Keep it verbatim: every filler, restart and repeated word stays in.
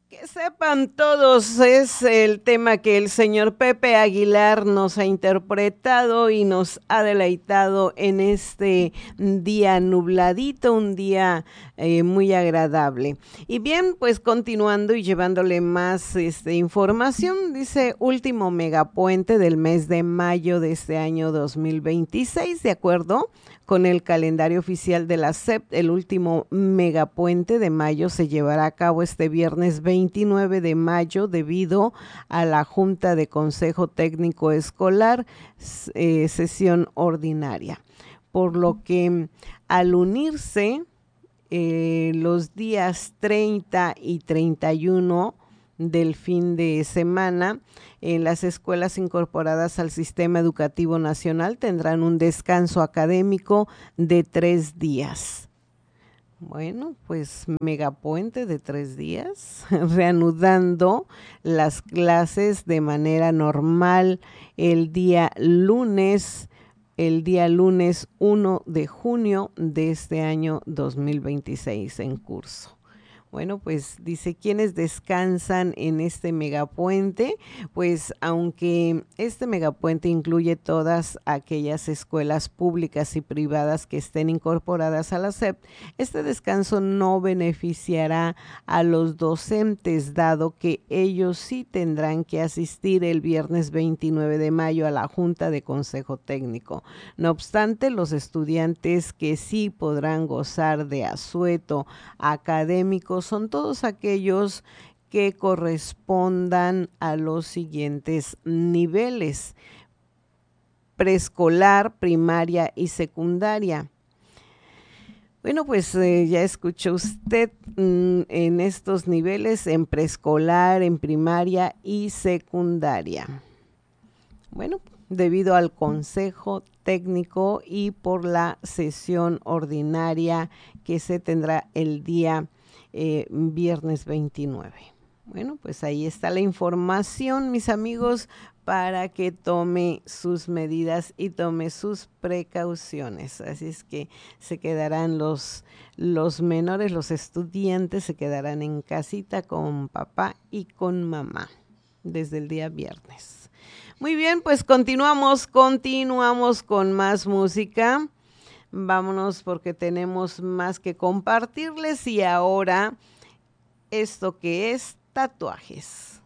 Que sepan todos, es el tema que el señor Pepe Aguilar nos ha interpretado y nos ha deleitado en este día nubladito, un día eh, muy agradable. Y bien, pues continuando y llevándole más este, información, dice último megapuente del mes de mayo de este año dos mil veintiséis, de acuerdo con el calendario oficial de la S E P, el último megapuente de mayo se llevará a cabo este viernes veintinueve de mayo debido a la Junta de Consejo Técnico Escolar, eh, sesión ordinaria. Por lo que al unirse eh, los días treinta y treinta y uno del fin de semana, en las escuelas incorporadas al Sistema Educativo Nacional tendrán un descanso académico de tres días. Bueno, pues megapuente de tres días, reanudando las clases de manera normal el día lunes, el día lunes uno de junio de este año dos mil veintiséis en curso. Bueno, pues dice, ¿quiénes descansan en este megapuente? Pues aunque este megapuente incluye todas aquellas escuelas públicas y privadas que estén incorporadas a la S E P, este descanso no beneficiará a los docentes, dado que ellos sí tendrán que asistir el viernes veintinueve de mayo a la Junta de Consejo Técnico. No obstante, los estudiantes que sí podrán gozar de asueto académico son todos aquellos que correspondan a los siguientes niveles: preescolar, primaria y secundaria. Bueno, pues eh, ya escuchó usted mmm, en estos niveles, en preescolar, en primaria y secundaria. Bueno, debido al consejo técnico y por la sesión ordinaria que se tendrá el día eh, viernes veintinueve. Bueno, pues ahí está la información, mis amigos, para que tome sus medidas y tome sus precauciones. Así es que se quedarán los, los menores, los estudiantes se quedarán en casita con papá y con mamá desde el día viernes. Muy bien, pues continuamos, continuamos con más música. Vámonos porque tenemos más que compartirles y ahora esto que es tatuajes.